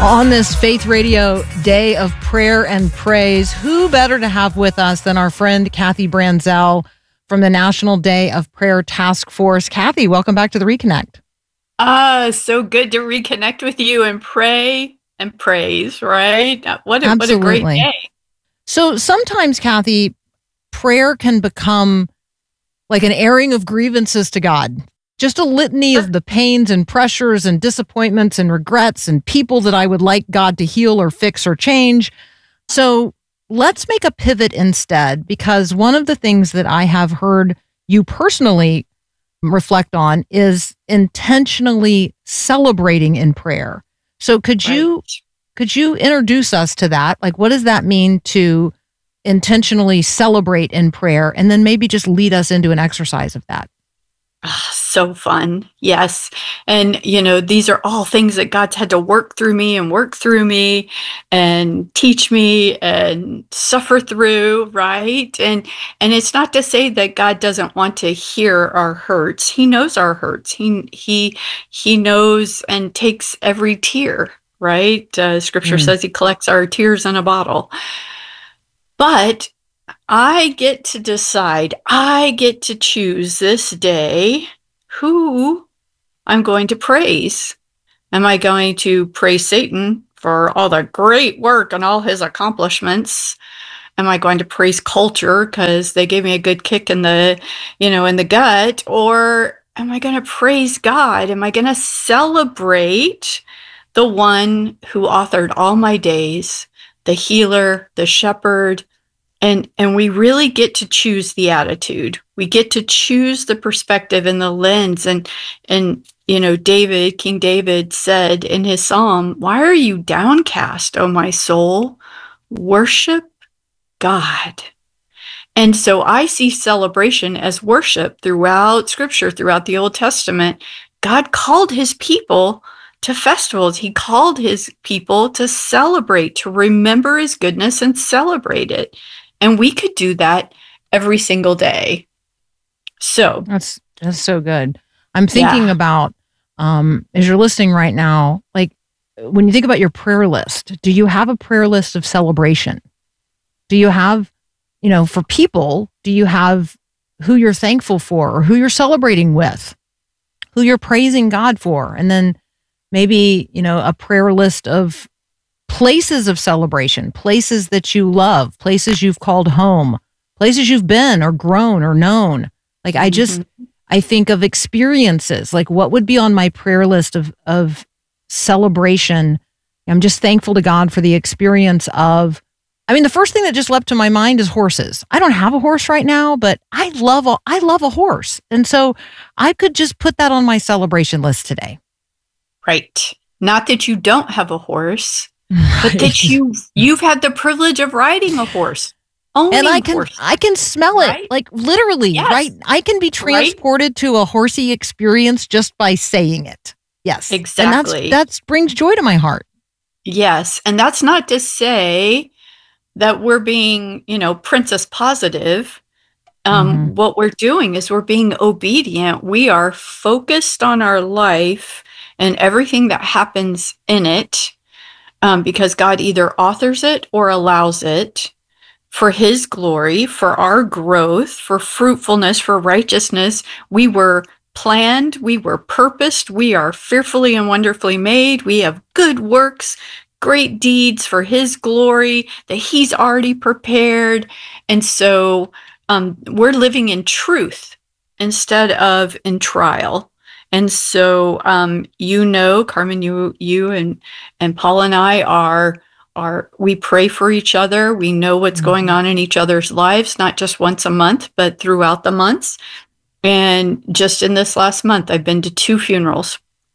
On this Faith Radio Day of Prayer and Praise, who better to have with us than our friend Kathy Branzell from the National Day of Prayer Task Force. Kathy, welcome back to the Reconnect. So good to reconnect with you and pray and praise, right? What a great day. So sometimes, Kathy, prayer can become like an airing of grievances to God. Just a litany of the pains and pressures and disappointments and regrets and people that I would like God to heal or fix or change. So let's make a pivot instead, because one of the things that I have heard you personally reflect on is intentionally celebrating in prayer. So could you introduce us to that? Like, what does that mean to intentionally celebrate in prayer? And then maybe just lead us into an exercise of that. So fun. Yes. And, these are all things that God's had to work through me and teach me and suffer through, right? And it's not to say that God doesn't want to hear our hurts. He knows our hurts. He knows and takes every tear, right? Scripture says he collects our tears in a bottle. But I get to decide, I get to choose this day who I'm going to praise. Am I going to praise Satan for all the great work and all his accomplishments? Am I going to praise culture because they gave me a good kick in the gut? Or am I going to praise God? Am I going to celebrate the one who authored all my days, the healer, the shepherd? And we really get to choose the attitude. We get to choose the perspective and the lens. And King David said in his psalm, "Why are you downcast, O my soul? Worship God." And so I see celebration as worship throughout Scripture, throughout the Old Testament. God called his people to festivals. He called his people to celebrate, to remember his goodness and celebrate it. And we could do that every single day. So that's so good. I'm thinking about, as you're listening right now, like when you think about your prayer list, do you have a prayer list of celebration? Do you have, for people, do you have who you're thankful for or who you're celebrating with, who you're praising God for? And then maybe, a prayer list of places of celebration, places that you love, places you've called home, places you've been or grown or known. Like I think of experiences, like what would be on my prayer list of celebration. I'm just thankful to God for the experience of, the first thing that just leapt to my mind is horses. I don't have a horse right now, but I love a horse. And so I could just put that on my celebration list today. Right. Not that you don't have a horse, but that you've had the privilege of riding a horse. And I can smell it, right? Like literally, yes. Right? I can be transported to a horsey experience just by saying it. Yes. Exactly. And that brings joy to my heart. Yes. And that's not to say that we're being, princess positive. What we're doing is we're being obedient. We are focused on our life and everything that happens in it. Because God either authors it or allows it for his glory, for our growth, for fruitfulness, for righteousness. We were planned, we were purposed, we are fearfully and wonderfully made. We have good works, great deeds for his glory that he's already prepared. And so we're living in truth instead of in trial. And so, Carmen, you and Paul and I we pray for each other. We know what's going on in each other's lives, not just once a month, but throughout the months. And just in this last month, I've been to 2 funerals.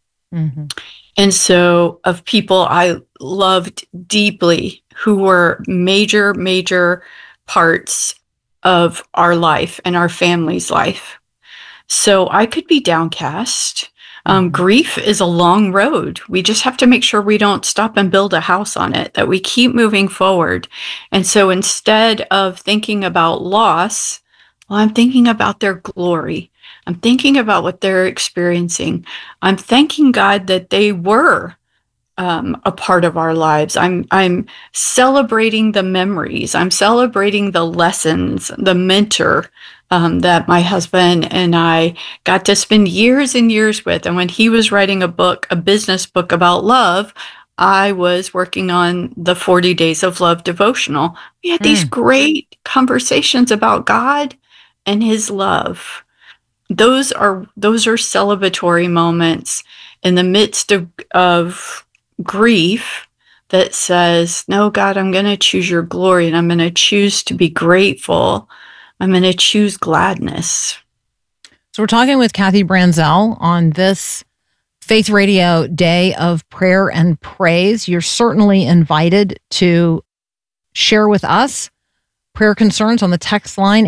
And so of people I loved deeply who were major, major parts of our life and our family's life. So I could be downcast. Grief is a long road. We just have to make sure we don't stop and build a house on it, that we keep moving forward. And so instead of thinking about loss, well, I'm thinking about their glory. I'm thinking about what they're experiencing. I'm thanking God that they were a part of our lives. I'm celebrating the memories. I'm celebrating the lessons, the mentor that my husband and I got to spend years and years with. And when he was writing a business book about love, I was working on the 40 Days of Love devotional. We had these great conversations about God and his love. Those are celebratory moments in the midst of grief that says, no, God, I'm going to choose your glory, and I'm going to choose to be grateful. I'm going to choose gladness. So we're talking with Kathy Branzell on this Faith Radio Day of Prayer and Praise. You're certainly invited to share with us prayer concerns on the text line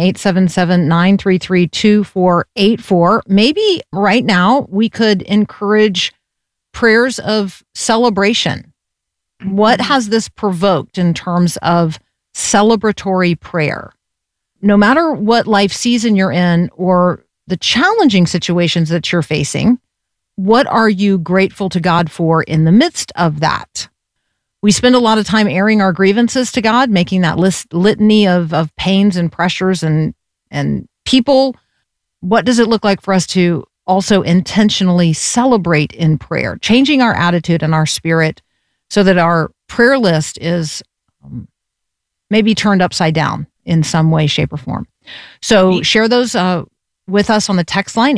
877-933-2484. Maybe right now we could encourage prayers of celebration. What has this provoked in terms of celebratory prayer? No matter what life season you're in or the challenging situations that you're facing, what are you grateful to God for in the midst of that? We spend a lot of time airing our grievances to God, making that litany of pains and pressures and people. What does it look like for us to also intentionally celebrate in prayer, changing our attitude and our spirit so that our prayer list is maybe turned upside down in some way, shape, or form? So share those with us on the text line,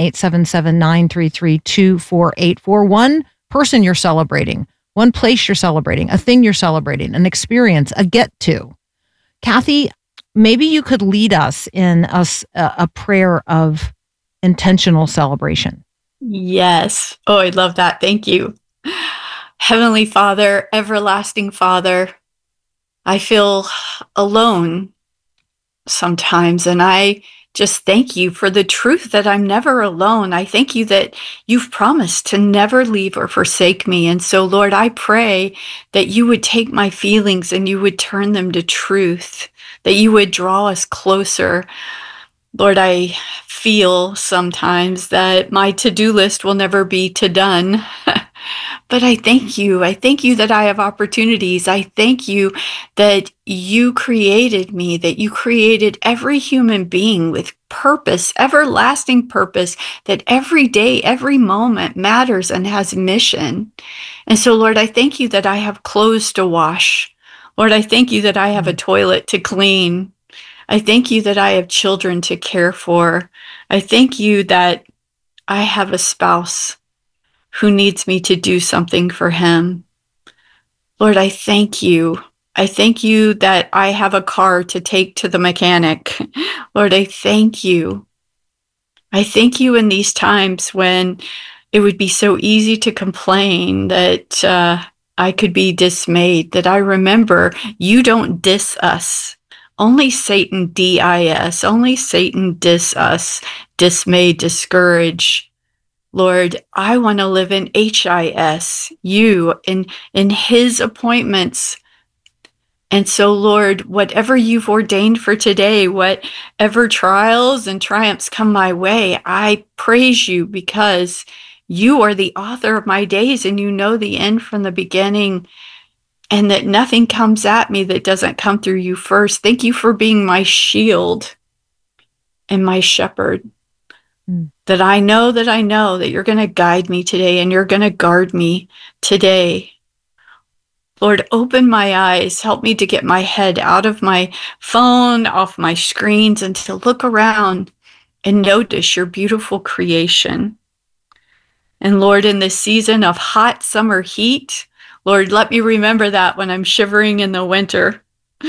877-933-2484. One person you're celebrating, one place you're celebrating, a thing you're celebrating, an experience, a get to. Kathy, maybe you could lead us in a prayer of intentional celebration. Yes. Oh, I love that. Thank you. Heavenly Father, everlasting Father, I feel alone sometimes, and I just thank you for the truth that I'm never alone. I thank you that you've promised to never leave or forsake me. And so, Lord, I pray that you would take my feelings and you would turn them to truth, that you would draw us closer. Lord, I feel sometimes that my to-do list will never be to done. But I thank you. I thank you that I have opportunities. I thank you that you created me, that you created every human being with purpose, everlasting purpose, that every day, every moment matters and has mission. And so, Lord, I thank you that I have clothes to wash. Lord, I thank you that I have a toilet to clean. I thank you that I have children to care for. I thank you that I have a spouse who needs me to do something for him. Lord, I thank you. I thank you that I have a car to take to the mechanic. Lord, I thank you. I thank you in these times when it would be so easy to complain, that I could be dismayed, that I remember you don't diss us. Only Satan D-I-S, only Satan diss us, dismay, discourage. Lord, I want to live in HIS, you, in his appointments. And so, Lord, whatever you've ordained for today, whatever trials and triumphs come my way, I praise you because you are the author of my days and you know the end from the beginning, and that nothing comes at me that doesn't come through you first. Thank you for being my shield and my shepherd. That I know that you're going to guide me today and you're going to guard me today. Lord, open my eyes. Help me to get my head out of my phone, off my screens, and to look around and notice your beautiful creation. And Lord, in this season of hot summer heat, Lord, let me remember that when I'm shivering in the winter.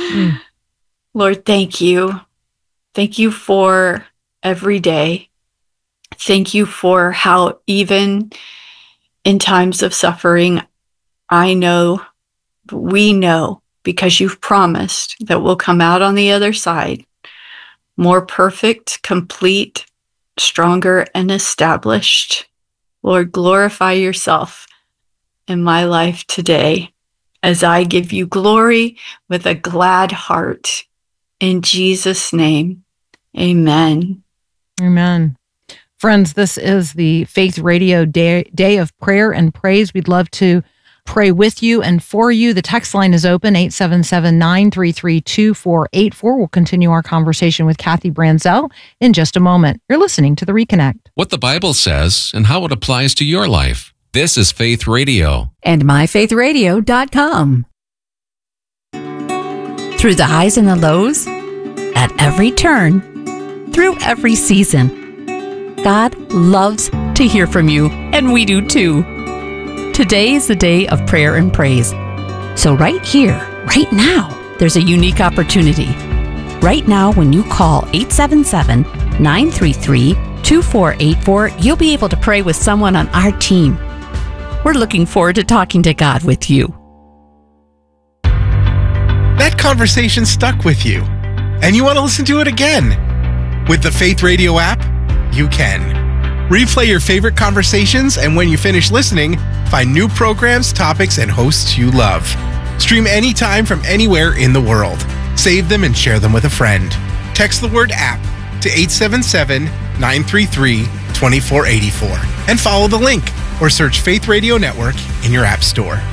Lord, thank you. Thank you for every day. Thank you for how even in times of suffering, I know, we know, because you've promised that we'll come out on the other side more perfect, complete, stronger, and established. Lord, glorify yourself in my life today as I give you glory with a glad heart. In Jesus' name, amen. Amen. Friends, this is the Faith Radio Day of Prayer and Praise. We'd love to pray with you and for you. The text line is open, 877-933-2484. We'll continue our conversation with Kathy Branzell in just a moment. You're listening to The Reconnect. What the Bible says and how it applies to your life. This is Faith Radio. And myfaithradio.com. Through the highs and the lows, at every turn, through every season, God loves to hear from you, and we do too. Today is the day of prayer and praise. So right here, right now, there's a unique opportunity. Right now, when you call 877-933-2484, you'll be able to pray with someone on our team. We're looking forward to talking to God with you. That conversation stuck with you, and you want to listen to it again. With the Faith Radio app, you can. Replay your favorite conversations, and when you finish listening, find new programs, topics, and hosts you love. Stream anytime from anywhere in the world. Save them and share them with a friend. Text the word app to 877-933-2484 and follow the link or search Faith Radio Network in your app store.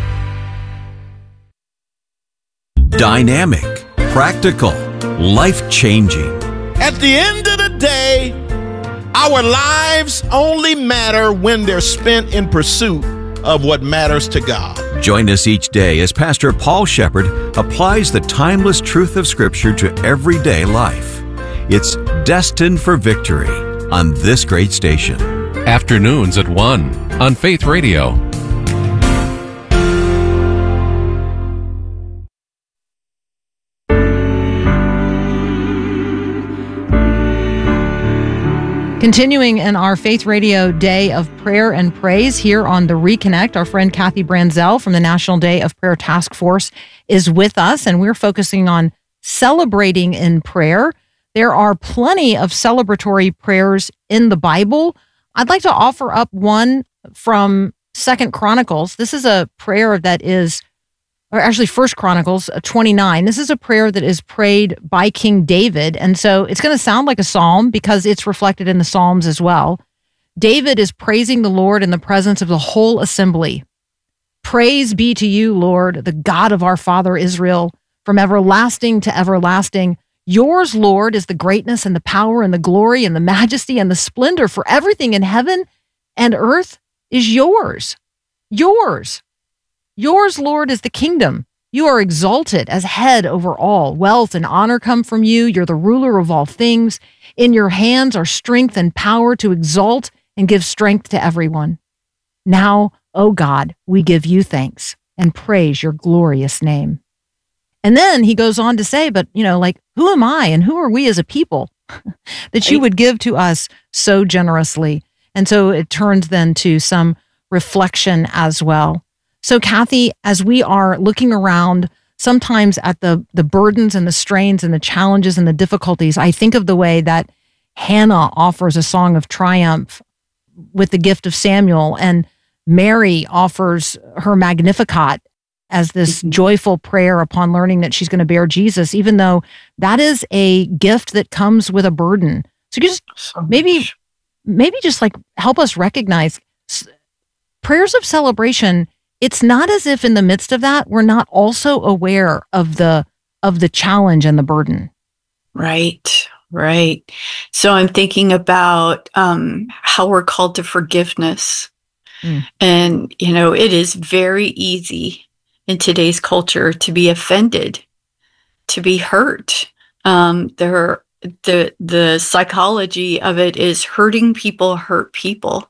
Dynamic, practical, life-changing. At the end of the day, our lives only matter when they're spent in pursuit of what matters to God. Join us each day as Pastor Paul Shepherd applies the timeless truth of Scripture to everyday life. It's Destined for Victory on this great station. Afternoons at 1 on Faith Radio. Continuing in our Faith Radio Day of Prayer and Praise here on The Reconnect, our friend Kathy Branzell from the National Day of Prayer Task Force is with us, and we're focusing on celebrating in prayer. There are plenty of celebratory prayers in the Bible. I'd like to offer up one from 2 Chronicles. This is a prayer that is, or actually 1 Chronicles 29. This is a prayer that is prayed by King David. And so it's going to sound like a psalm because it's reflected in the Psalms as well. David is praising the Lord in the presence of the whole assembly. Praise be to you, Lord, the God of our father Israel, from everlasting to everlasting. Yours, Lord, is the greatness and the power and the glory and the majesty and the splendor, for everything in heaven and earth is yours. Yours. Yours, Lord, is the kingdom. You are exalted as head over all. Wealth and honor come from you. You're the ruler of all things. In your hands are strength and power to exalt and give strength to everyone. Now, O God, we give you thanks and praise your glorious name. And then he goes on to say, but, who am I and who are we as a people that you would give to us so generously? And so it turns then to some reflection as well. So, Kathy, as we are looking around sometimes at the burdens and the strains and the challenges and the difficulties, I think of the way that Hannah offers a song of triumph with the gift of Samuel, and Mary offers her Magnificat as this joyful prayer upon learning that she's going to bear Jesus, even though that is a gift that comes with a burden. So you just maybe just like help us recognize prayers of celebration. It's not as if in the midst of that, we're not also aware of the challenge and the burden. Right. So I'm thinking about how we're called to forgiveness. And, it is very easy in today's culture to be offended, to be hurt. The psychology of it is hurting people hurt people.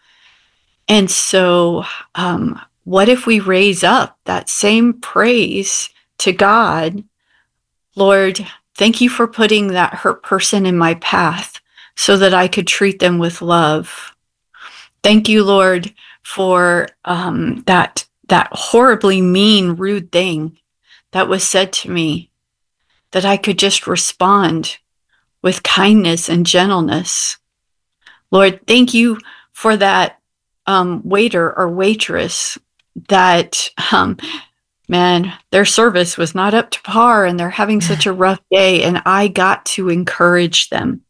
And so, what if we raise up that same praise to God? Lord, thank you for putting that hurt person in my path so that I could treat them with love. Thank you, Lord, for that horribly mean, rude thing that was said to me, that I could just respond with kindness and gentleness. Lord, thank you for that waiter or waitress that, their service was not up to par and they're having such a rough day, and I got to encourage them.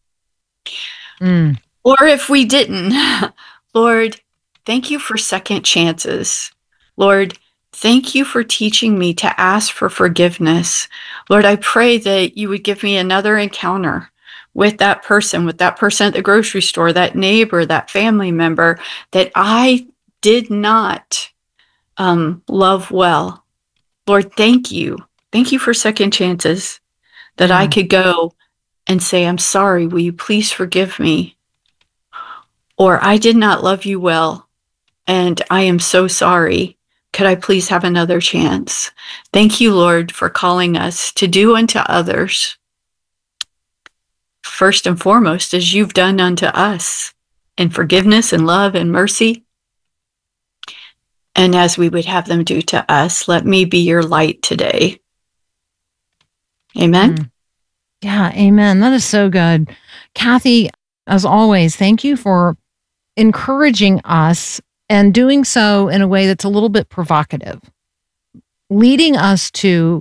Or if we didn't, Lord, thank you for second chances Lord, thank you for teaching me to ask for forgiveness. Lord, I pray that you would give me another encounter with that person at the grocery store, that neighbor, that family member that I did not love well. Lord, thank you. Thank you for second chances that I could go and say, I'm sorry, will you please forgive me? Or I did not love you well, and I am so sorry. Could I please have another chance? Thank you, Lord, for calling us to do unto others, first and foremost, as you've done unto us, in forgiveness and love and mercy. And as we would have them do to us, let me be your light today. Amen. Yeah, amen. That is so good. Kathy, as always, thank you for encouraging us and doing so in a way that's a little bit provocative, leading us to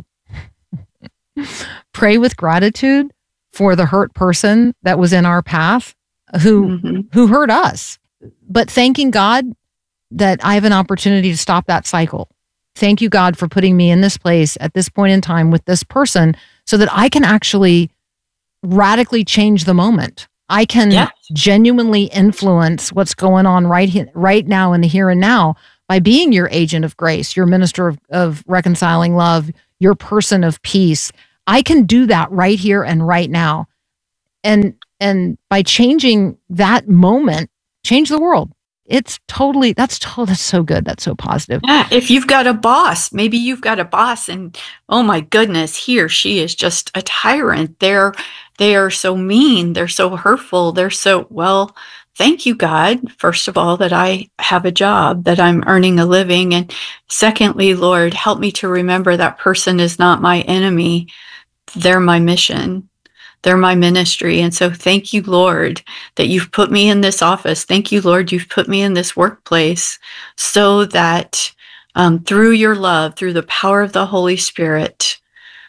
pray with gratitude for the hurt person that was in our path who hurt us, but thanking God that I have an opportunity to stop that cycle. Thank you, God, for putting me in this place at this point in time with this person so that I can actually radically change the moment. I can genuinely influence what's going on right now in the here and now by being your agent of grace, your minister of reconciling love, your person of peace. I can do that right here and right now. And by changing that moment, change the world. It's totally, that's so good. That's so positive. Yeah, if you've got a boss, maybe you've got a boss and, oh my goodness, he or she is just a tyrant. They are so mean. They're so hurtful. Well, thank you, God, first of all, that I have a job, that I'm earning a living. And secondly, Lord, help me to remember that person is not my enemy. They're my mission. They're my ministry. And so thank you, Lord, that you've put me in this office. Thank you, Lord, you've put me in this workplace so that through your love, through the power of the Holy Spirit,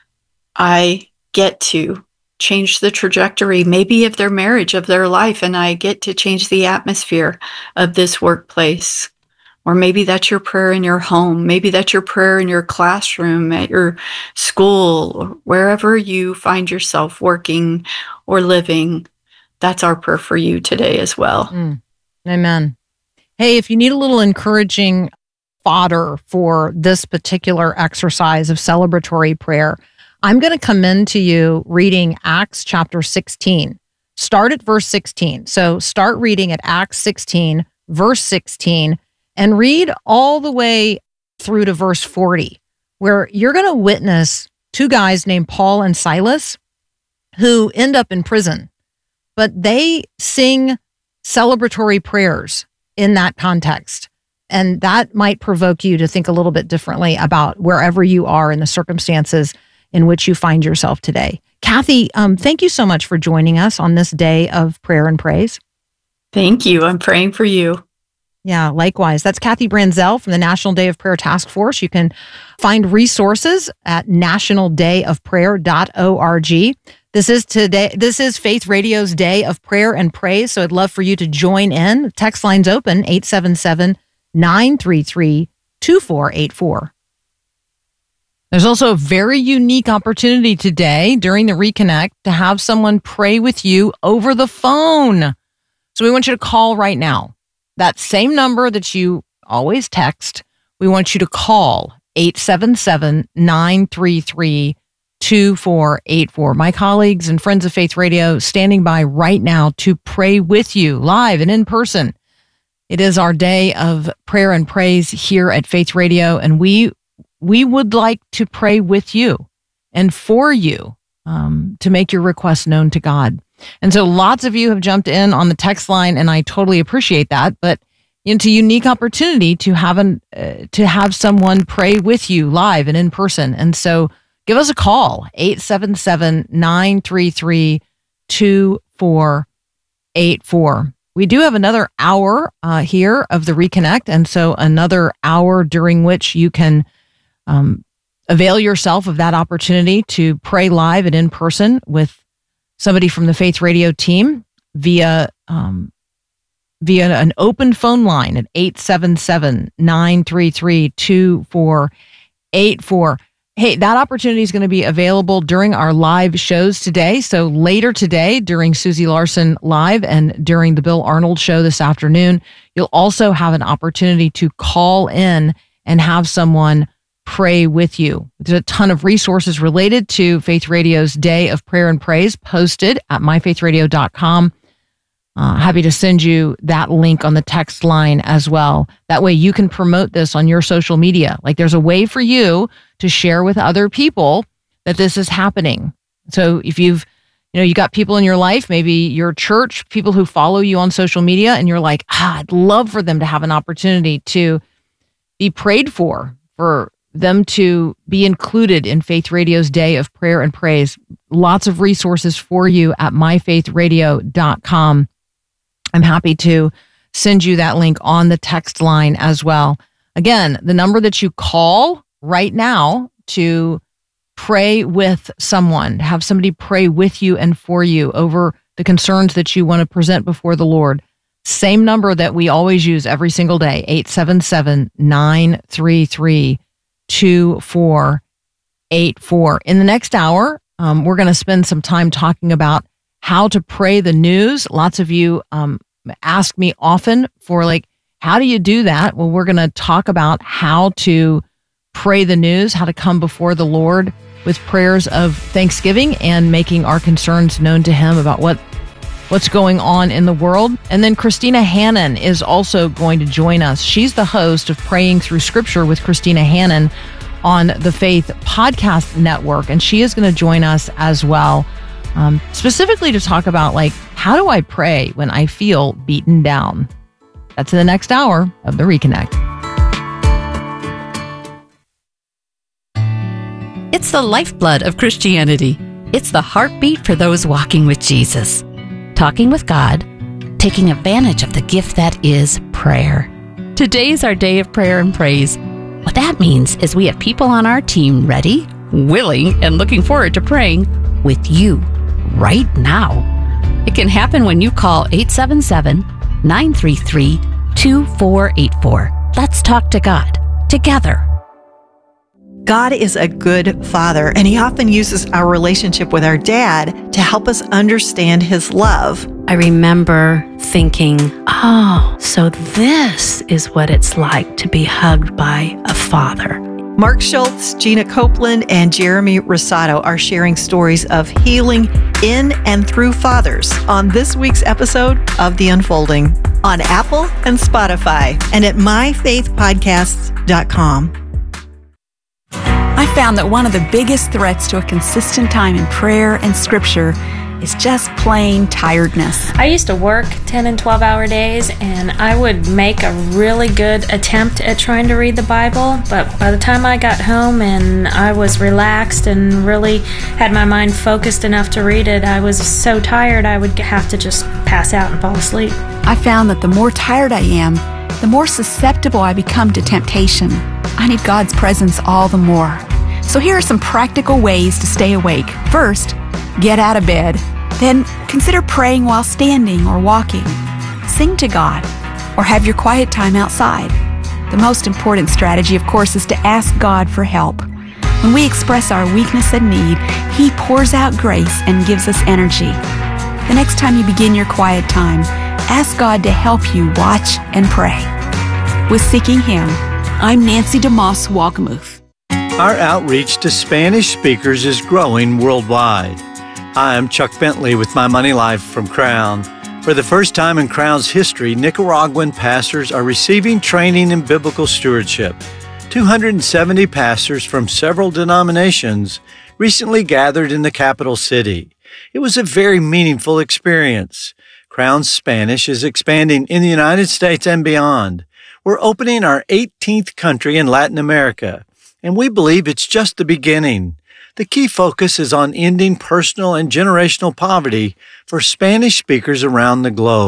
I get to change the trajectory, maybe of their marriage, of their life, and I get to change the atmosphere of this workplace. Or maybe that's your prayer in your home. Maybe that's your prayer in your classroom, at your school, or wherever you find yourself working or living. That's our prayer for you today as well. Amen. Hey, if you need a little encouraging fodder for this particular exercise of celebratory prayer, I'm going to come into you reading Acts chapter 16. Start at verse 16. So start reading at Acts 16, verse 16, and read all the way through to verse 40, where you're going to witness two guys named Paul and Silas who end up in prison, but they sing celebratory prayers in that context. And that might provoke you to think a little bit differently about wherever you are in the circumstances in which you find yourself today. Kathy, thank you so much for joining us on this day of prayer and praise. Thank you. I'm praying for you. Yeah, likewise. That's Kathy Branzell from the National Day of Prayer Task Force. You can find resources at nationaldayofprayer.org. This is Faith Radio's Day of Prayer and Praise, so I'd love for you to join in. The text line's open, 877-933-2484. There's also a very unique opportunity today during the Reconnect to have someone pray with you over the phone. So we want you to call right now. That same number that you always text, we want you to call 877-933-2484. My colleagues and friends of Faith Radio standing by right now to pray with you live and in person. It is our day of prayer and praise here at Faith Radio, and we would like to pray with you and for you to make your requests known to God. And so lots of you have jumped in on the text line, and I totally appreciate that. But it's a unique opportunity to have someone pray with you live and in person. And so give us a call, 877-933-2484. We do have another hour here of the Reconnect, and so another hour during which you can avail yourself of that opportunity to pray live and in person with somebody from the Faith Radio team via via an open phone line at 877-933-2484. Hey, that opportunity is going to be available during our live shows today. So later today, during Susie Larson Live and during the Bill Arnold Show this afternoon, you'll also have an opportunity to call in and have someone pray with you. There's a ton of resources related to Faith Radio's Day of Prayer and Praise posted at myfaithradio.com. Happy to send you that link on the text line as well. That way you can promote this on your social media. Like, there's a way for you to share with other people that this is happening. So if you got people in your life, maybe your church, people who follow you on social media, and you're like, I'd love for them to have an opportunity to be prayed for them to be included in Faith Radio's Day of Prayer and Praise. Lots of resources for you at myfaithradio.com. I'm happy to send you that link on the text line as well. Again, the number that you call right now to pray with someone, have somebody pray with you and for you over the concerns that you want to present before the Lord. Same number that we always use every single day, 877-933-2484. In the next hour, we're going to spend some time talking about how to pray the news. Lots of you ask me often for, like, how do you do that? Well, we're going to talk about how to pray the news, how to come before the Lord with prayers of thanksgiving and making our concerns known to Him about what's going on in the world. And then Christina Hannon is also going to join us. She's the host of Praying Through Scripture with Christina Hannon on the Faith Podcast Network, and she is going to join us as well. Specifically to talk about, like, how do I pray when I feel beaten down? That's in the next hour of The Reconnect. It's the lifeblood of Christianity. It's the heartbeat for those walking with Jesus. Talking with God, taking advantage of the gift that is prayer. Today's our day of prayer and praise. What that means is we have people on our team ready, willing, and looking forward to praying with you right now. It can happen when you call 877-933-2484. Let's talk to God together. God is a good father, and He often uses our relationship with our dad to help us understand His love. I remember thinking, oh, so this is what it's like to be hugged by a father. Mark Schultz, Gina Copeland, and Jeremy Rosado are sharing stories of healing in and through fathers on this week's episode of The Unfolding on Apple and Spotify and at myfaithpodcasts.com. I found that one of the biggest threats to a consistent time in prayer and scripture is just plain tiredness. I used to work 10 and 12-hour days, and I would make a really good attempt at trying to read the Bible, but by the time I got home and I was relaxed and really had my mind focused enough to read it, I was so tired I would have to just pass out and fall asleep. I found that the more tired I am, the more susceptible I become to temptation. I need God's presence all the more. So here are some practical ways to stay awake. First, get out of bed. Then consider praying while standing or walking. Sing to God or have your quiet time outside. The most important strategy, of course, is to ask God for help. When we express our weakness and need, He pours out grace and gives us energy. The next time you begin your quiet time, ask God to help you watch and pray. With Seeking Him, I'm Nancy DeMoss Walkamuth. Our outreach to Spanish speakers is growing worldwide. I'm Chuck Bentley with My Money Life from Crown. For the first time in Crown's history, Nicaraguan pastors are receiving training in biblical stewardship. 270 pastors from several denominations recently gathered in the capital city. It was a very meaningful experience. Crown's Spanish is expanding in the United States and beyond. We're opening our 18th country in Latin America, and we believe it's just the beginning. The key focus is on ending personal and generational poverty for Spanish speakers around the globe.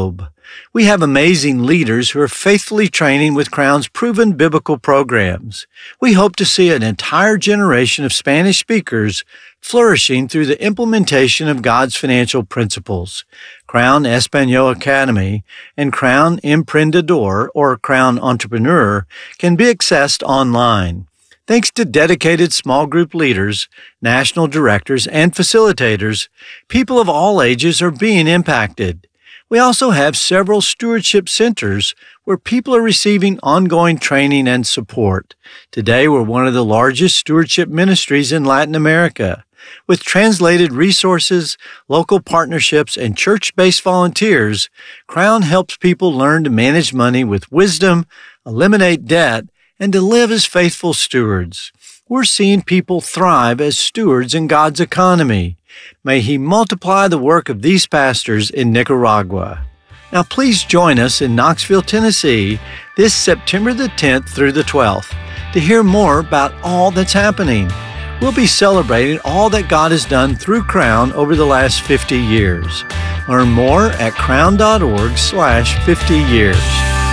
We have amazing leaders who are faithfully training with Crown's proven biblical programs. We hope to see an entire generation of Spanish speakers flourishing through the implementation of God's financial principles. Crown Espanol Academy and Crown Emprendedor or Crown Entrepreneur can be accessed online. Thanks to dedicated small group leaders, national directors, and facilitators, people of all ages are being impacted. We also have several stewardship centers where people are receiving ongoing training and support. Today, we're one of the largest stewardship ministries in Latin America. With translated resources, local partnerships, and church-based volunteers, Crown helps people learn to manage money with wisdom, eliminate debt, and to live as faithful stewards. We're seeing people thrive as stewards in God's economy. May He multiply the work of these pastors in Nicaragua. Now please join us in Knoxville, Tennessee this September the 10th through the 12th to hear more about all that's happening. We'll be celebrating all that God has done through Crown over the last 50 years. Learn more at crown.org/50 years.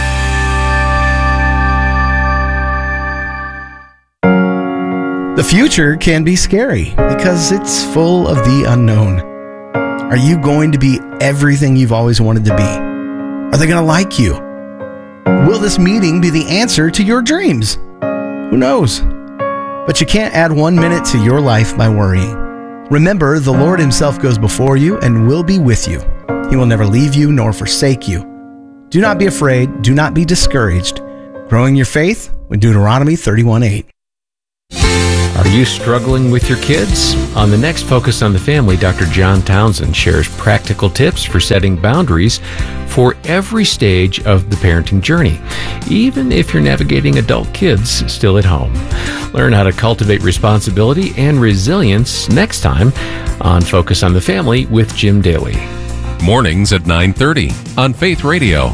The future can be scary because it's full of the unknown. Are you going to be everything you've always wanted to be? Are they going to like you? Will this meeting be the answer to your dreams? Who knows? But you can't add 1 minute to your life by worrying. Remember, the Lord Himself goes before you and will be with you. He will never leave you nor forsake you. Do not be afraid. Do not be discouraged. Growing your faith with Deuteronomy 31:8. Are you struggling with your kids? On the next Focus on the Family, Dr. John Townsend shares practical tips for setting boundaries for every stage of the parenting journey, even if you're navigating adult kids still at home. Learn how to cultivate responsibility and resilience next time on Focus on the Family with Jim Daly. Mornings at 9:30 on Faith Radio.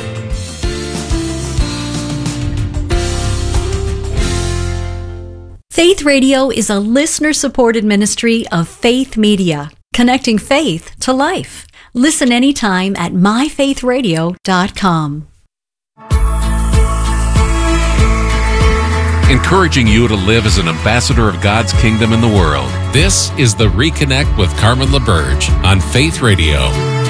Faith Radio is a listener-supported ministry of Faith Media, connecting faith to life. Listen anytime at myfaithradio.com. Encouraging you to live as an ambassador of God's kingdom in the world. This is the Reconnect with Carmen LaBerge on Faith Radio.